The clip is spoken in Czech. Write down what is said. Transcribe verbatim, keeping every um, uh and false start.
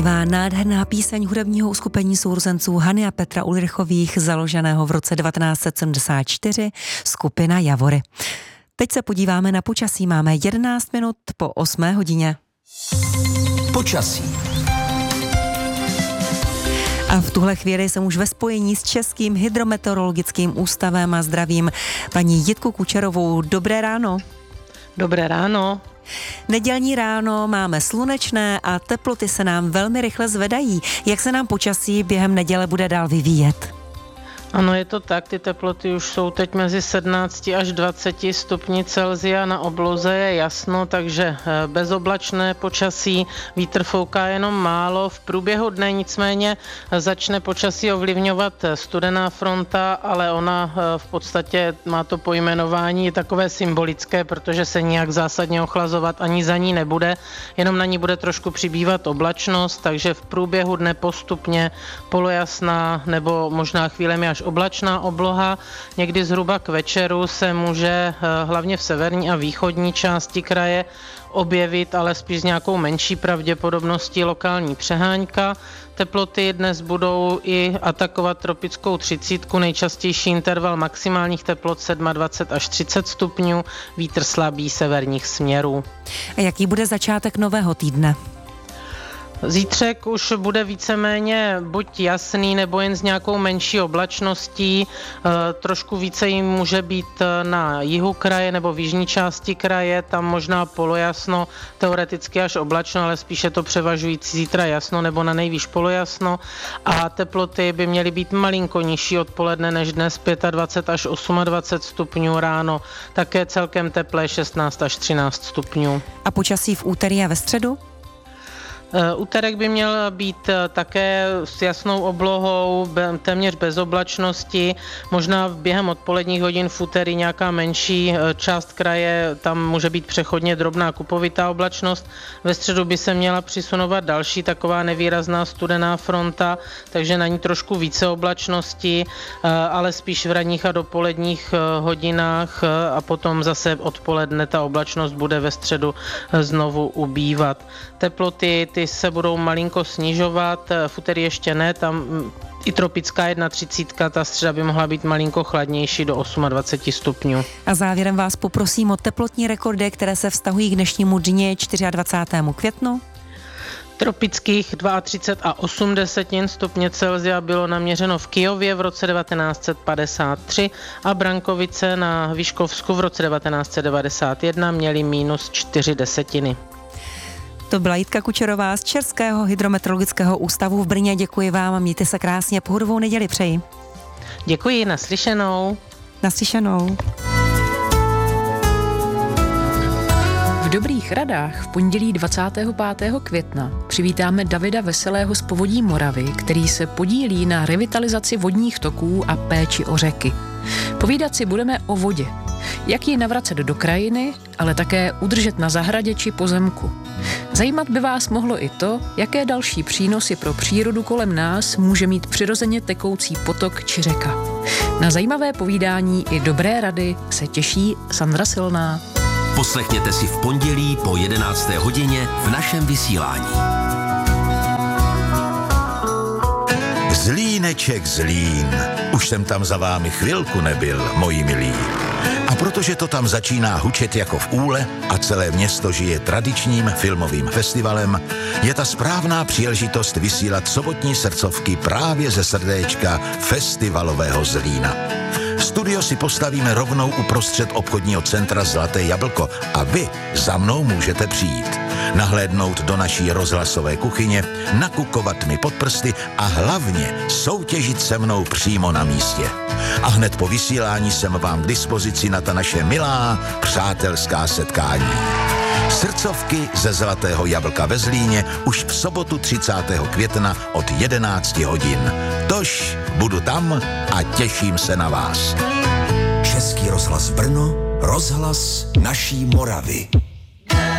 Nádherná píseň hudebního uskupení sourozenců Hany a Petra Ulrichových, založeného v roce devatenáct set sedmdesát čtyři, skupina Javory. Teď se podíváme na počasí. Máme jedenáct minut po osmé hodině. Počasí. A v tuhle chvíli jsem už ve spojení s Českým hydrometeorologickým ústavem a zdravím paní Jitku Kučerovou. Dobré ráno. Dobré ráno. Nedělní ráno máme slunečné a teploty se nám velmi rychle zvedají. Jak se nám počasí během neděle bude dál vyvíjet? Ano, je to tak, ty teploty už jsou teď mezi sedmnácti až dvaceti stupni Celsia, na obloze je jasno, takže bezoblačné počasí, vítr fouká jenom málo, v průběhu dne nicméně začne počasí ovlivňovat studená fronta, ale ona v podstatě má to pojmenování je takové symbolické, protože se nijak zásadně ochlazovat ani za ní nebude, jenom na ní bude trošku přibývat oblačnost, takže v průběhu dne postupně polojasná nebo možná chvílemi až oblačná obloha. Někdy zhruba k večeru se může hlavně v severní a východní části kraje objevit, ale spíš s nějakou menší pravděpodobností lokální přehánka. Teploty dnes budou i atakovat tropickou třicítku, nejčastější interval maximálních teplot dvacet sedm až třicet stupňů, vítr slabý severních směrů. A jaký bude začátek nového týdne? Zítřek už bude víceméně buď jasný, nebo jen s nějakou menší oblačností. E, trošku více jim může být na jihu kraje nebo v jižní části kraje, tam možná polojasno, teoreticky až oblačno, ale spíše to převažující zítra jasno nebo na nejvýš polojasno. A teploty by měly být malinko nižší odpoledne než dnes, dvacet pět až dvacet osm stupňů ráno, také celkem teplé šestnáct až třináct stupňů. A počasí v úterý a ve středu? Úterek by měl být také s jasnou oblohou, téměř bez oblačnosti, možná během odpoledních hodin v úterý nějaká menší část kraje, tam může být přechodně drobná kupovitá oblačnost. Ve středu by se měla přisunovat další taková nevýrazná studená fronta, takže na ní trošku více oblačnosti, ale spíš v ranních a dopoledních hodinách a potom zase odpoledne ta oblačnost bude ve středu znovu ubývat. Teploty ty se budou malinko snižovat, v úterý ještě ne, tam i tropická třicet jedna, ta středa by mohla být malinko chladnější do dvacet osm stupňů. A závěrem vás poprosím o teplotní rekordy, které se vztahují k dnešnímu dni dvacátého čtvrtého května. Tropických třicet dva a osm desetin stupně Celsia bylo naměřeno v Kyjově v roce devatenáct set padesát tři a Brankovice na Vyškovsku v roce devatenáct set devadesát jedna měly minus čtyři desetiny. To byla Jitka Kučerová z Českého hydrometeorologického ústavu v Brně. Děkuji vám a mějte se krásně. Pohodovou neděli přeji. Děkuji, naslyšenou. Naslyšenou. V Dobrých radách v pondělí dvacátého pátého května přivítáme Davida Veselého z Povodí Moravy, který se podílí na revitalizaci vodních toků a péči o řeky. Povídat si budeme o vodě. Jak ji navracet do krajiny, ale také udržet na zahradě či pozemku. Zajímat by vás mohlo i to, jaké další přínosy pro přírodu kolem nás může mít přirozeně tekoucí potok či řeka. Na zajímavé povídání i dobré rady se těší Sandra Silná. Poslechněte si v pondělí po jedenácté hodině v našem vysílání. Zlíneček Zlín. Už jsem tam za vámi chvilku nebyl, moji milí. A protože to tam začíná hučet jako v úle a celé město žije tradičním filmovým festivalem, je ta správná příležitost vysílat sobotní srdcovky právě ze srdéčka festivalového Zlína. Studio si postavíme rovnou uprostřed obchodního centra Zlaté jablko a vy za mnou můžete přijít. Nahlédnout do naší rozhlasové kuchyně, nakukovat mi pod prsty a hlavně soutěžit se mnou přímo na místě. A hned po vysílání jsem vám k dispozici na ta naše milá přátelská setkání. Srdcovky ze Zlatého jablka ve Zlíně už v sobotu třicátého května od jedenácti hodin. Tož budu tam a těším se na vás. Český rozhlas Brno, rozhlas naší Moravy.